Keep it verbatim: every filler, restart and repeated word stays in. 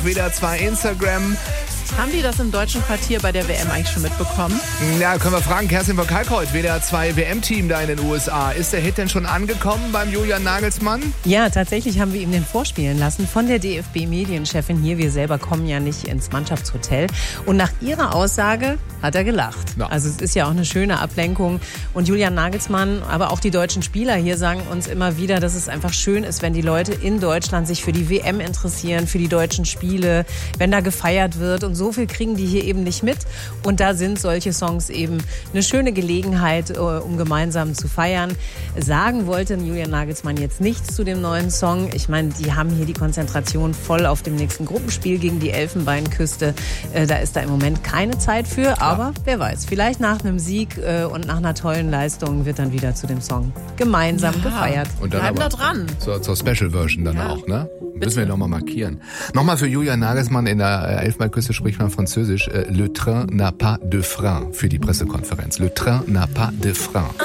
W D R zwei Instagram. Haben die das im deutschen Quartier bei der W M eigentlich schon mitbekommen? Ja, können wir fragen. Kerstin von Kalkhold, W D R zwei W M-Team da in den U S A. Ist der Hit denn schon angekommen beim Julian Nagelsmann? Ja, tatsächlich haben wir ihm den vorspielen lassen von der D F B-Medienchefin hier. Wir selber kommen ja nicht ins Mannschaftshotel. Und nach ihrer Aussage hat er gelacht. Ja. Also es ist ja auch eine schöne Ablenkung. Und Julian Nagelsmann, aber auch die deutschen Spieler hier sagen uns immer wieder, dass es einfach schön ist, wenn die Leute in Deutschland sich für die W M interessieren, für die deutschen Spiele, wenn da gefeiert wird. Und so viel kriegen die hier eben nicht mit. Und da sind solche Songs eben eine schöne Gelegenheit, um gemeinsam zu feiern. Sagen wollte Julian Nagelsmann jetzt nichts zu dem neuen Song. Ich meine, die haben hier die Konzentration voll auf dem nächsten Gruppenspiel gegen die Elfenbeinküste. Da ist da im Moment keine Zeit für. Aber wer weiß, vielleicht nach einem Sieg und nach einer tollen Leistung wird dann wieder zu dem Song gemeinsam ja. gefeiert. Und dann bleiben aber da dran. Zur, zur Special Version dann ja. auch, ne? Müssen wir nochmal markieren. Nochmal für Julian Nagelsmann, in der Elfenbeinküste spricht man Französisch. Le train n'a pas de frein für die Pressekonferenz. Le train n'a pas de frein.